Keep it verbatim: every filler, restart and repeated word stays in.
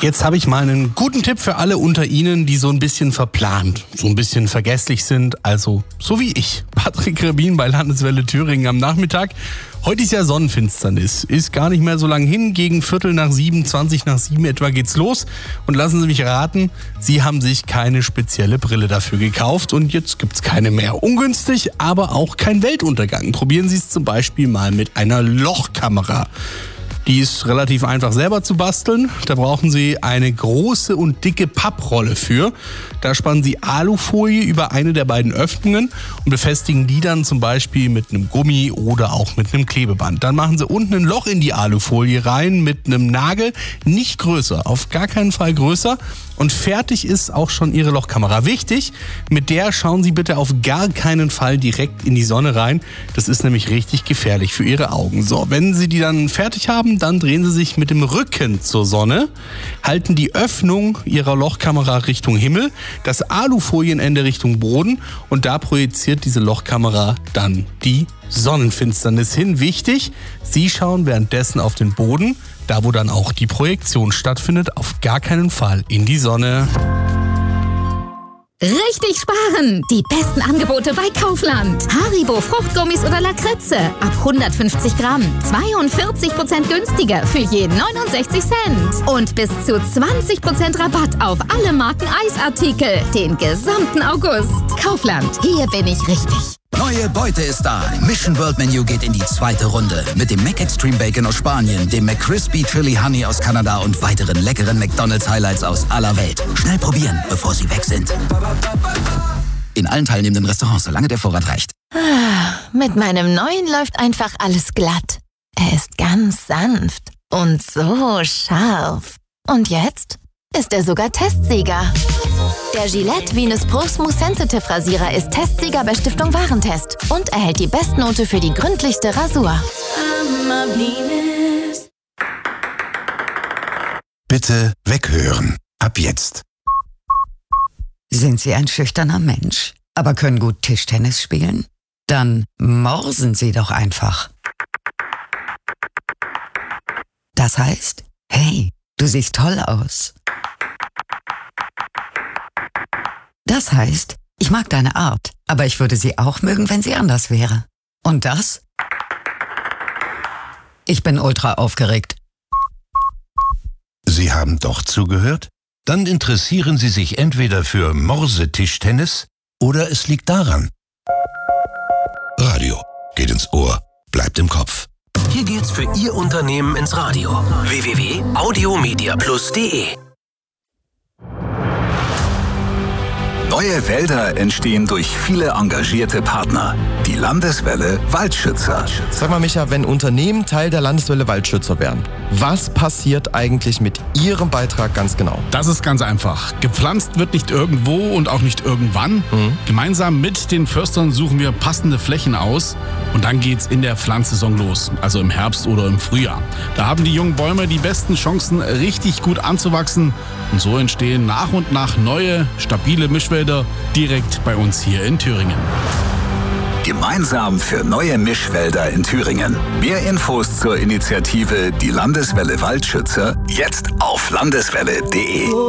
Jetzt habe ich mal einen guten Tipp für alle unter Ihnen, die so ein bisschen verplant, so ein bisschen vergesslich sind, also so wie ich. Patrick Rebin bei Landeswelle Thüringen am Nachmittag. Heute ist ja Sonnenfinsternis, ist gar nicht mehr so lang hin, gegen Viertel nach sieben, zwanzig nach sieben etwa geht's los. Und lassen Sie mich raten, Sie haben sich keine spezielle Brille dafür gekauft und jetzt gibt's keine mehr. Ungünstig, aber auch kein Weltuntergang. Probieren Sie es zum Beispiel mal mit einer Lochkamera. Die ist relativ einfach selber zu basteln. Da brauchen Sie eine große und dicke Papprolle für. Da spannen Sie Alufolie über eine der beiden Öffnungen und befestigen die dann zum Beispiel mit einem Gummi oder auch mit einem Klebeband. Dann machen Sie unten ein Loch in die Alufolie rein mit einem Nagel. Nicht größer, auf gar keinen Fall größer. Und fertig ist auch schon Ihre Lochkamera. Wichtig, mit der schauen Sie bitte auf gar keinen Fall direkt in die Sonne rein. Das ist nämlich richtig gefährlich für Ihre Augen. So, wenn Sie die dann fertig haben, dann drehen Sie sich mit dem Rücken zur Sonne, halten die Öffnung Ihrer Lochkamera Richtung Himmel, das Alufolienende Richtung Boden und da projiziert diese Lochkamera dann die Sonnenfinsternis hin. Wichtig, Sie schauen währenddessen auf den Boden, da wo dann auch die Projektion stattfindet, auf gar keinen Fall in die Sonne. Richtig sparen! Die besten Angebote bei Kaufland. Haribo Fruchtgummis oder Lakritze ab hundertfünfzig Gramm. zweiundvierzig Prozent günstiger für je neunundsechzig Cent. Und bis zu zwanzig Prozent Rabatt auf alle Marken Eisartikel. Den gesamten August. Kaufland, hier bin ich richtig. Neue Beute ist da. Mission World Menu geht in die zweite Runde. Mit dem McExtreme Bacon aus Spanien, dem McCrispy Chili Honey aus Kanada und weiteren leckeren McDonald's Highlights aus aller Welt. Schnell probieren, bevor sie weg sind. In allen teilnehmenden Restaurants, solange der Vorrat reicht. Mit meinem neuen läuft einfach alles glatt. Er ist ganz sanft und so scharf. Und jetzt ist er sogar Testsieger. Der Gillette Venus Pro Smooth Sensitive Rasierer ist Testsieger bei Stiftung Warentest und erhält die Bestnote für die gründlichste Rasur. Bitte weghören. Ab jetzt. Sind Sie ein schüchterner Mensch, aber können gut Tischtennis spielen? Dann morsen Sie doch einfach. Das heißt, hey, du siehst toll aus. Das heißt, ich mag deine Art, aber ich würde sie auch mögen, wenn sie anders wäre. Und das? Ich bin ultra aufgeregt. Sie haben doch zugehört? Dann interessieren Sie sich entweder für Morsetischtennis oder es liegt daran. Radio geht ins Ohr, bleibt im Kopf. Hier geht's für Ihr Unternehmen ins Radio. w w w punkt audiomediaplus punkt de Neue Wälder entstehen durch viele engagierte Partner. Die Landeswelle Waldschützer. Sag mal, Micha, wenn Unternehmen Teil der Landeswelle Waldschützer werden, was passiert eigentlich mit Ihrem Beitrag ganz genau? Das ist ganz einfach. Gepflanzt wird nicht irgendwo und auch nicht irgendwann. Mhm. Gemeinsam mit den Förstern suchen wir passende Flächen aus und dann geht's in der Pflanzsaison los, also im Herbst oder im Frühjahr. Da haben die jungen Bäume die besten Chancen, richtig gut anzuwachsen und so entstehen nach und nach neue, stabile Mischwälder direkt bei uns hier in Thüringen. Gemeinsam für neue Mischwälder in Thüringen. Mehr Infos zur Initiative Die Landeswelle Waldschützer jetzt auf landeswelle punkt de.